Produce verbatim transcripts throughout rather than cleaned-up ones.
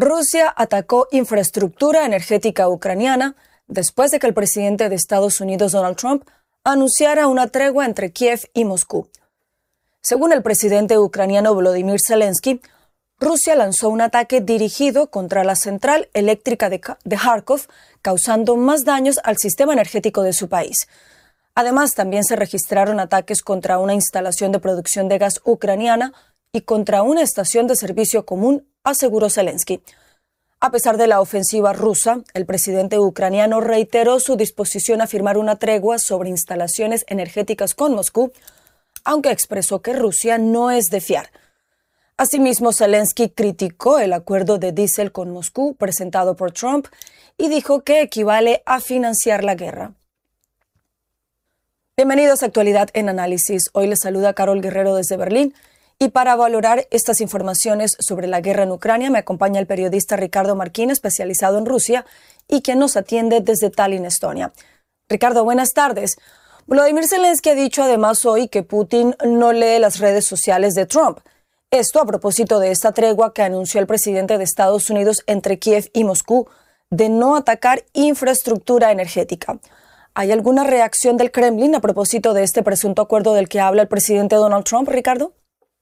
Rusia atacó infraestructura energética ucraniana después de que el presidente de Estados Unidos, Donald Trump, anunciara una tregua entre Kiev y Moscú. Según el presidente ucraniano Volodymyr Zelensky, Rusia lanzó un ataque dirigido contra la central eléctrica de, de Kharkov, causando más daños al sistema energético de su país. Además, también se registraron ataques contra una instalación de producción de gas ucraniana y contra una estación de servicio común, aseguró Zelensky. A pesar de la ofensiva rusa, el presidente ucraniano reiteró su disposición a firmar una tregua sobre instalaciones energéticas con Moscú, aunque expresó que Rusia no es de fiar. Asimismo, Zelensky criticó el acuerdo de diésel con Moscú presentado por Trump y dijo que equivale a financiar la guerra. Bienvenidos a Actualidad en Análisis. Hoy les saluda Carol Guerrero desde Berlín. Y para valorar estas informaciones sobre la guerra en Ucrania me acompaña el periodista Ricardo Marquín, especializado en Rusia, y quien nos atiende desde Tallinn, Estonia. Ricardo, buenas tardes. Volodymyr Zelensky ha dicho además hoy que Putin no lee las redes sociales de Trump. Esto a propósito de esta tregua que anunció el presidente de Estados Unidos entre Kiev y Moscú de no atacar infraestructura energética. ¿Hay alguna reacción del Kremlin a propósito de este presunto acuerdo del que habla el presidente Donald Trump, Ricardo?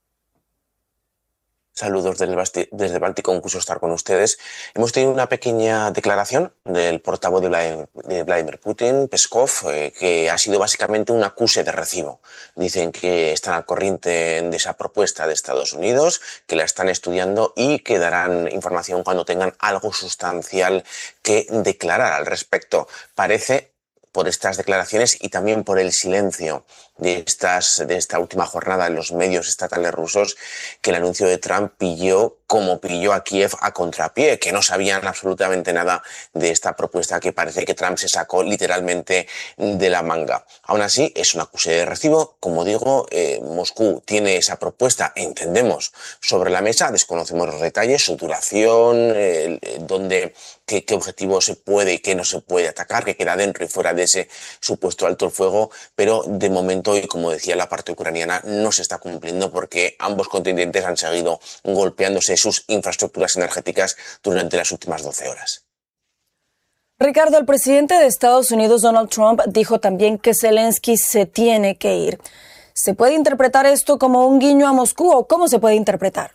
Saludos desde el Báltico, un gusto estar con ustedes. Hemos tenido una pequeña declaración del portavoz de Vladimir Putin, Peskov, eh, que ha sido básicamente un acuse de recibo. Dicen que están al corriente de esa propuesta de Estados Unidos, que la están estudiando y que darán información cuando tengan algo sustancial que declarar al respecto. Parece, por estas declaraciones y también por el silencio de, estas, de esta última jornada en los medios estatales rusos, que el anuncio de Trump pilló como pilló a Kiev a contrapié, que no sabían absolutamente nada de esta propuesta que parece que Trump se sacó literalmente de la manga. Aún así, es un acuse de recibo. Como digo, eh, Moscú tiene esa propuesta, entendemos, sobre la mesa, desconocemos los detalles, su duración, eh, dónde, qué, qué objetivo se puede y qué no se puede atacar, qué queda dentro y fuera de ese supuesto alto el fuego, pero de momento, y como decía la parte ucraniana, no se está cumpliendo porque ambos contingentes han seguido golpeándose sus infraestructuras energéticas durante las últimas doce horas. Ricardo, el presidente de Estados Unidos, Donald Trump, dijo también que Zelensky se tiene que ir. ¿Se puede interpretar esto como un guiño a Moscú o cómo se puede interpretar?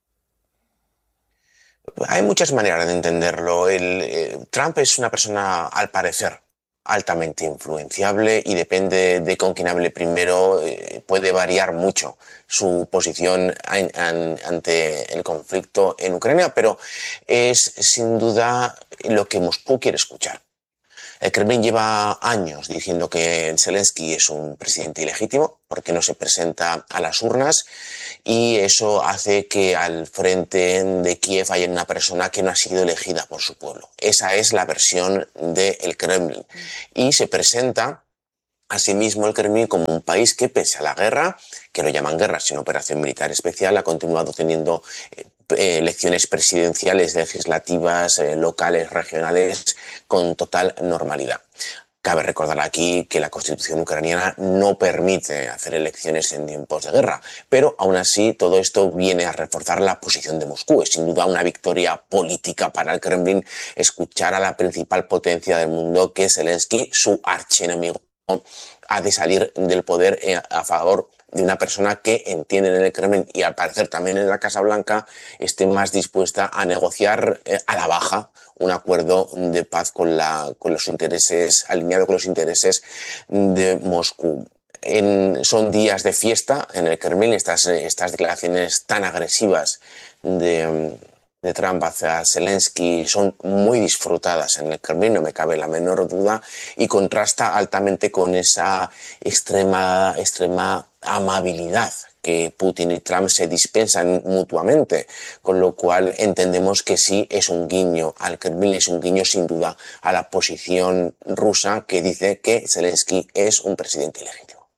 Hay muchas maneras de entenderlo. El, eh, Trump es una persona, al parecer, altamente influenciable y depende de con quién hable primero, eh, puede variar mucho su posición en, en, ante el conflicto en Ucrania, pero es sin duda lo que Moscú quiere escuchar. El Kremlin lleva años diciendo que Zelensky es un presidente ilegítimo porque no se presenta a las urnas y eso hace que al frente de Kiev haya una persona que no ha sido elegida por su pueblo. Esa es la versión del Kremlin. Y se presenta asimismo el Kremlin como un país que, pese a la guerra, que no llaman guerra sino operación militar especial, ha continuado teniendo eh, elecciones presidenciales, legislativas, eh, locales, regionales, con total normalidad. Cabe recordar aquí que la Constitución ucraniana no permite hacer elecciones en tiempos de guerra, pero aún así todo esto viene a reforzar la posición de Moscú. Es sin duda una victoria política para el Kremlin escuchar a la principal potencia del mundo, que Zelensky, su archienemigo, ha de salir del poder a favor de una persona que entiende en el Kremlin y al parecer también en la Casa Blanca esté más dispuesta a negociar eh, a la baja un acuerdo de paz con, la, con los intereses, alineado con los intereses de Moscú. En, son días de fiesta en el Kremlin, estas, estas declaraciones tan agresivas de, de Trump hacia Zelensky son muy disfrutadas en el Kremlin, no me cabe la menor duda, y contrasta altamente con esa extrema, extrema amabilidad que Putin y Trump se dispensan mutuamente, con lo cual entendemos que sí es un guiño al Kremlin, es un guiño sin duda a la posición rusa que dice que Zelensky es un presidente ilegítimo.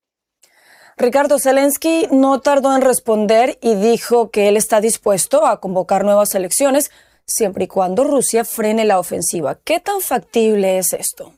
Ricardo, Zelensky no tardó en responder y dijo que él está dispuesto a convocar nuevas elecciones siempre y cuando Rusia frene la ofensiva. ¿Qué tan factible es esto?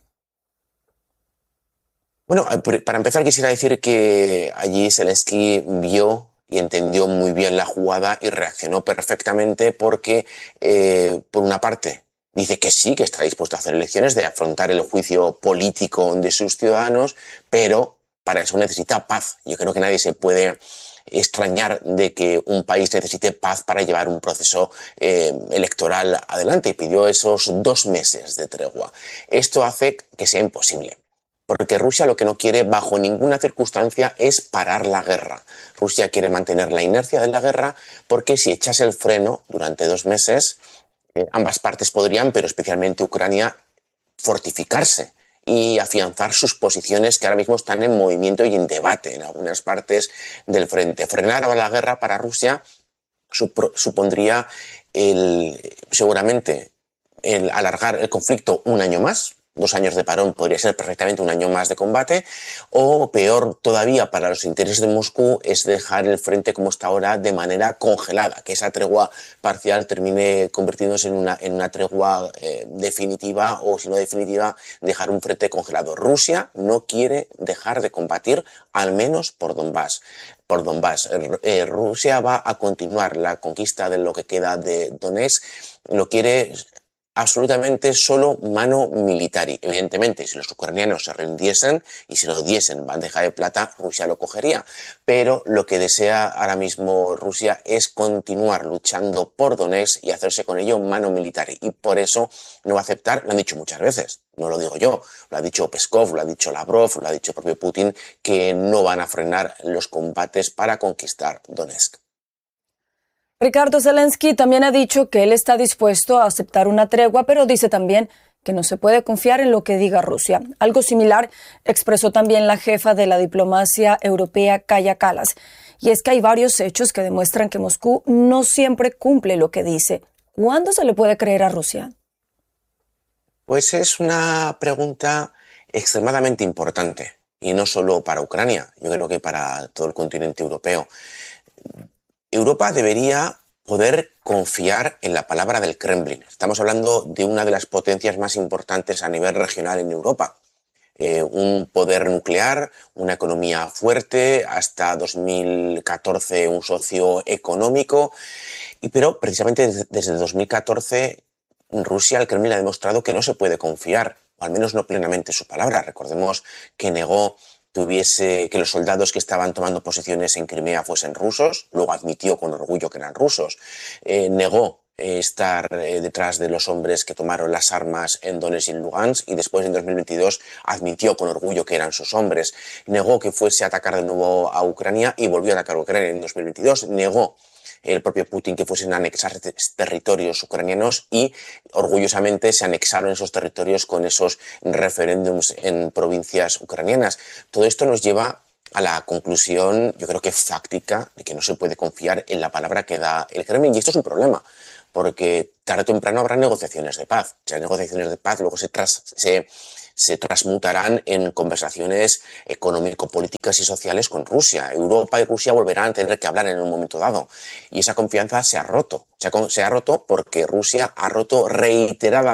Bueno, para empezar quisiera decir que allí Zelensky vio y entendió muy bien la jugada y reaccionó perfectamente porque, eh, por una parte, dice que sí, que está dispuesto a hacer elecciones, de afrontar el juicio político de sus ciudadanos, pero para eso necesita paz. Yo creo que nadie se puede extrañar de que un país necesite paz para llevar un proceso eh, electoral adelante, y pidió esos dos meses de tregua. Esto hace que sea imposible, porque Rusia lo que no quiere bajo ninguna circunstancia es parar la guerra. Rusia quiere mantener la inercia de la guerra, porque si echase el freno durante dos meses, eh, ambas partes podrían, pero especialmente Ucrania, fortificarse y afianzar sus posiciones que ahora mismo están en movimiento y en debate en algunas partes del frente. Frenar ahora la guerra para Rusia supondría el, seguramente el alargar el conflicto un año más. Dos años de parón podría ser perfectamente un año más de combate, o peor todavía para los intereses de Moscú es dejar el frente como está ahora de manera congelada, que esa tregua parcial termine convirtiéndose en una, en una tregua eh, definitiva, o si no definitiva, dejar un frente congelado. Rusia no quiere dejar de combatir, al menos por Donbass. Por Donbass. Eh, Rusia va a continuar la conquista de lo que queda de Donetsk, lo quiere absolutamente solo mano militar. Evidentemente, si los ucranianos se rindiesen y se lo diesen bandeja de plata, Rusia lo cogería. Pero lo que desea ahora mismo Rusia es continuar luchando por Donetsk y hacerse con ello mano militar. Y por eso no va a aceptar, lo han dicho muchas veces, no lo digo yo, lo ha dicho Peskov, lo ha dicho Lavrov, lo ha dicho el propio Putin, que no van a frenar los combates para conquistar Donetsk. Ricardo Zelensky también ha dicho que él está dispuesto a aceptar una tregua, pero dice también que no se puede confiar en lo que diga Rusia. Algo similar expresó también la jefa de la diplomacia europea, Kaja Kallas. Y es que hay varios hechos que demuestran que Moscú no siempre cumple lo que dice. ¿Cuándo se le puede creer a Rusia? Pues es una pregunta extremadamente importante, y no solo para Ucrania, yo creo que para todo el continente europeo. Europa debería poder confiar en la palabra del Kremlin. Estamos hablando de una de las potencias más importantes a nivel regional en Europa. Eh, un poder nuclear, una economía fuerte, hasta dos mil catorce un socio económico, y, pero precisamente desde, desde dos mil catorce Rusia, el Kremlin, ha demostrado que no se puede confiar, o al menos no plenamente, su palabra. Recordemos que negó que, hubiese, que los soldados que estaban tomando posiciones en Crimea fuesen rusos, luego admitió con orgullo que eran rusos, eh, negó eh, estar eh, detrás de los hombres que tomaron las armas en Donetsk y en Lugansk, y después en dos mil veintidós admitió con orgullo que eran sus hombres, negó que fuese a atacar de nuevo a Ucrania y volvió a atacar a Ucrania en dos mil veintidós, negó el propio Putin que fuesen a anexar territorios ucranianos, y orgullosamente se anexaron esos territorios con esos referéndums en provincias ucranianas. Todo esto nos lleva a la conclusión, yo creo que fáctica, de que no se puede confiar en la palabra que da el Kremlin, y esto es un problema, porque tarde o temprano habrá negociaciones de paz. Las negociaciones de paz luego se, tras, se, se transmutarán en conversaciones económico-políticas y sociales con Rusia. Europa y Rusia volverán a tener que hablar en un momento dado. Y esa confianza se ha roto. Se ha, se ha roto porque Rusia ha roto reiteradamente